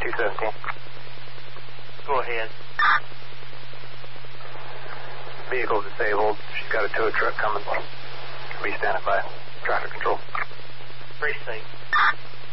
217. Go ahead. Vehicle disabled. She's got a tow truck coming. Be standing by. Traffic control. Precinct.